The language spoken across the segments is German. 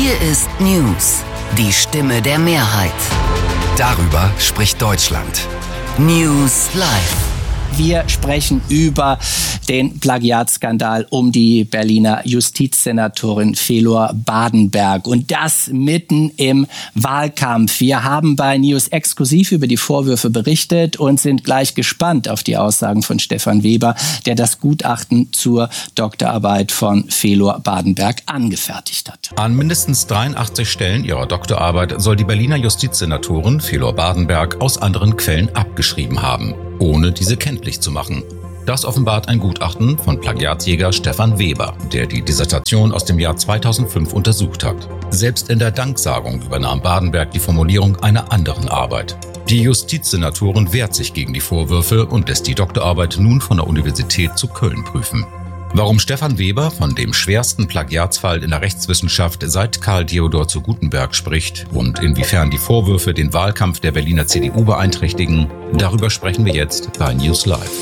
Hier ist News, die Stimme der Mehrheit. Darüber spricht Deutschland. News Live. Wir sprechen über den Plagiatsskandal um die Berliner Justizsenatorin Felor Badenberg. Und das mitten im Wahlkampf. Wir haben bei News exklusiv über die Vorwürfe berichtet und sind gleich gespannt auf die Aussagen von Stefan Weber, der das Gutachten zur Doktorarbeit von Felor Badenberg angefertigt hat. An mindestens 83 Stellen ihrer Doktorarbeit soll die Berliner Justizsenatorin Felor Badenberg aus anderen Quellen abgeschrieben haben, ohne diese kenntlich zu machen. Das offenbart ein Gutachten von Plagiatsjäger Stefan Weber, der die Dissertation aus dem Jahr 2005 untersucht hat. Selbst in der Danksagung übernahm Badenberg die Formulierung einer anderen Arbeit. Die Justizsenatorin wehrt sich gegen die Vorwürfe und lässt die Doktorarbeit nun von der Universität zu Köln prüfen. Warum Stefan Weber von dem schwersten Plagiatsfall in der Rechtswissenschaft seit Karl Theodor zu Gutenberg spricht und inwiefern die Vorwürfe den Wahlkampf der Berliner CDU beeinträchtigen, darüber sprechen wir jetzt bei News Live.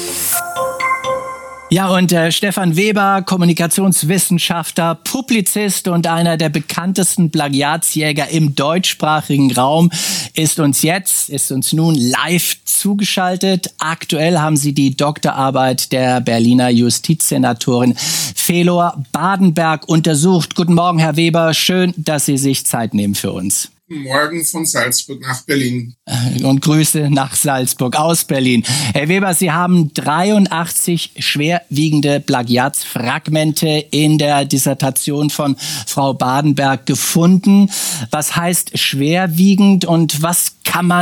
Ja, und Stefan Weber, Kommunikationswissenschaftler, Publizist und einer der bekanntesten Plagiatsjäger im deutschsprachigen Raum, ist uns nun live zugeschaltet. Aktuell haben Sie die Doktorarbeit der Berliner Justizsenatorin Felor Badenberg untersucht. Guten Morgen, Herr Weber. Schön, dass Sie sich Zeit nehmen für uns. Morgen von Salzburg nach Berlin. Und Grüße nach Salzburg aus Berlin. Herr Weber, Sie haben 83 schwerwiegende Plagiatsfragmente in der Dissertation von Frau Badenberg gefunden. Was heißt schwerwiegend und was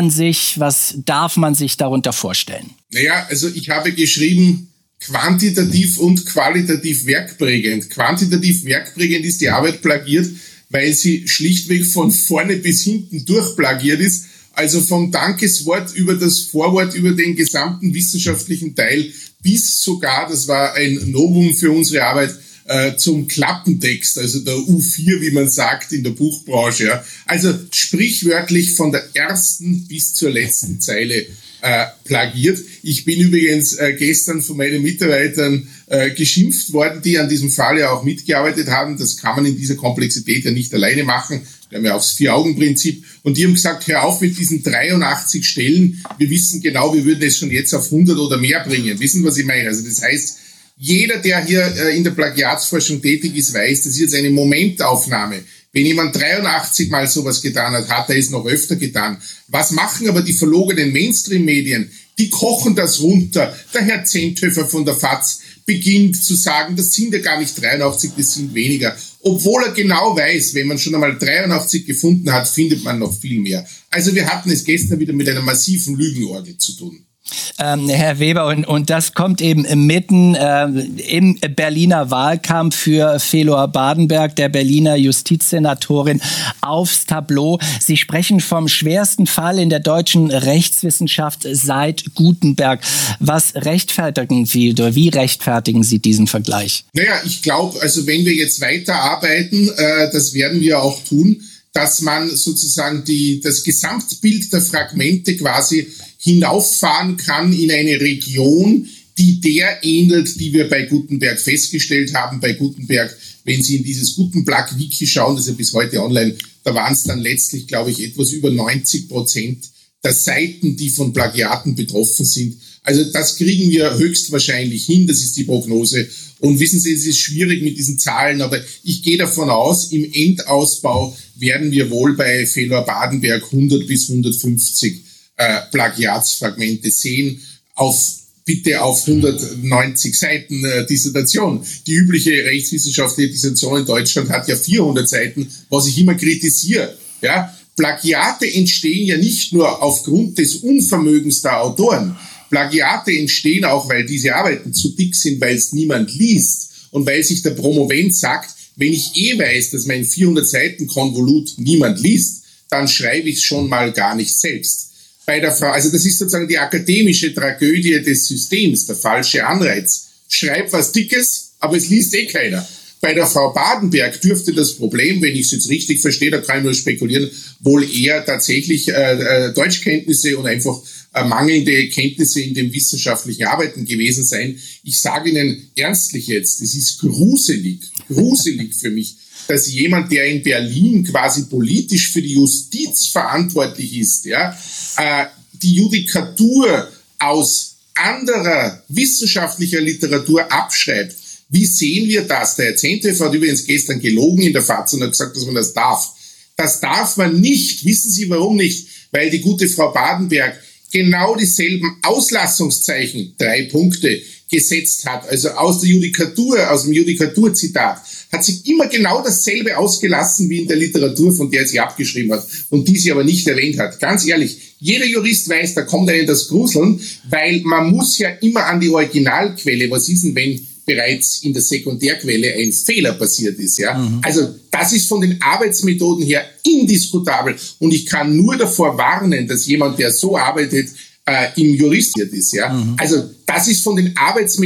darf man sich darunter vorstellen? Naja, also ich habe geschrieben, quantitativ und qualitativ werkprägend. Quantitativ werkprägend ist die Arbeit plagiert, weil sie schlichtweg von vorne bis hinten durchplagiert ist, also vom Dankeswort über das Vorwort, über den gesamten wissenschaftlichen Teil bis sogar, das war ein Novum für unsere Arbeit, zum Klappentext, also der U4, wie man sagt in der Buchbranche. Ja. Also sprichwörtlich von der ersten bis zur letzten Zeile plagiert. Ich bin übrigens gestern von meinen Mitarbeitern geschimpft worden, die an diesem Fall ja auch mitgearbeitet haben. Das kann man in dieser Komplexität ja nicht alleine machen. Wir haben ja auch das Vier-Augen-Prinzip. Und die haben gesagt, hör auf mit diesen 83 Stellen. Wir wissen genau, wir würden es schon jetzt auf 100 oder mehr bringen. Wissen, was ich meine? Also das heißt, jeder, der hier in der Plagiatsforschung tätig ist, weiß, das ist jetzt eine Momentaufnahme. Wenn jemand 83 Mal sowas getan hat, hat er es noch öfter getan. Was machen aber die verlogenen Mainstream-Medien? Die kochen das runter. Der Herr Zenthöfer von der FAZ beginnt zu sagen, das sind ja gar nicht 83, das sind weniger. Obwohl er genau weiß, wenn man schon einmal 83 gefunden hat, findet man noch viel mehr. Also wir hatten es gestern wieder mit einer massiven Lügenorgel zu tun. Herr Weber, und das kommt eben mitten im Berliner Wahlkampf für Felor Badenberg, der Berliner Justizsenatorin, aufs Tableau. Sie sprechen vom schwersten Fall in der deutschen Rechtswissenschaft seit Gutenberg. Wie rechtfertigen Sie diesen Vergleich? Naja, ich glaube, also wenn wir jetzt weiterarbeiten, das werden wir auch tun, dass man sozusagen das Gesamtbild der Fragmente quasi hinauffahren kann in eine Region, die der ähnelt, die wir bei Gutenberg festgestellt haben. Bei Gutenberg, wenn Sie in dieses Gutenberg-Wiki schauen, das ist ja bis heute online, da waren es dann letztlich, glaube ich, etwas über 90% der Seiten, die von Plagiaten betroffen sind. Also das kriegen wir höchstwahrscheinlich hin, das ist die Prognose. Und wissen Sie, es ist schwierig mit diesen Zahlen, aber ich gehe davon aus, im Endausbau werden wir wohl bei Felor Badenberg 100 bis 150 Plagiatsfragmente sehen, bitte auf 190 Seiten Dissertation. Die übliche rechtswissenschaftliche Dissertation in Deutschland hat ja 400 Seiten, was ich immer kritisiere. Ja? Plagiate entstehen ja nicht nur aufgrund des Unvermögens der Autoren. Plagiate entstehen auch, weil diese Arbeiten zu dick sind, weil es niemand liest und weil sich der Promovent sagt, wenn ich weiß, dass mein 400-Seiten-Konvolut niemand liest, dann schreibe ich es schon mal gar nicht selbst. Bei der Frau, also das ist sozusagen die akademische Tragödie des Systems, der falsche Anreiz. Schreib was Dickes, aber es liest keiner. Bei der Frau Badenberg dürfte das Problem, wenn ich es jetzt richtig verstehe, da kann ich nur spekulieren, wohl eher tatsächlich Deutschkenntnisse und einfach mangelnde Kenntnisse in dem wissenschaftlichen Arbeiten gewesen sein. Ich sage Ihnen ernstlich jetzt, es ist gruselig für mich, dass jemand, der in Berlin quasi politisch für die Justiz verantwortlich ist, die Judikatur aus anderer wissenschaftlicher Literatur abschreibt. Wie sehen wir das? Der ZDF hat übrigens gestern gelogen in der FAZ und hat gesagt, dass man das darf. Das darf man nicht. Wissen Sie warum nicht? Weil die gute Frau Badenberg genau dieselben Auslassungszeichen, 3 Punkte, gesetzt hat. Also aus der Judikatur, aus dem Judikaturzitat, hat sie immer genau dasselbe ausgelassen wie in der Literatur, von der sie abgeschrieben hat und die sie aber nicht erwähnt hat. Ganz ehrlich, jeder Jurist weiß, da kommt einem das Gruseln, weil man muss ja immer an die Originalquelle, was ist denn, wenn bereits in der Sekundärquelle ein Fehler passiert ist, Also das ist von den Arbeitsmethoden her indiskutabel und ich kann nur davor warnen, dass jemand, der so arbeitet, im Jurist ist, Also das ist von den Arbeitsmethoden